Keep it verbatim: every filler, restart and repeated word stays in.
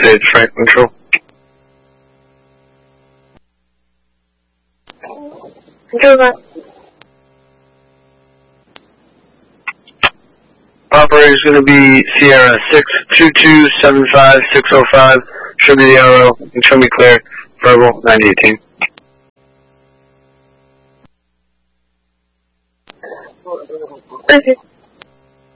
stage, right, control. Control that. Operator is going to be Sierra six two two seven five six zero five. Show me the R O and show me clear. Verbal ninety eighteen. Okay.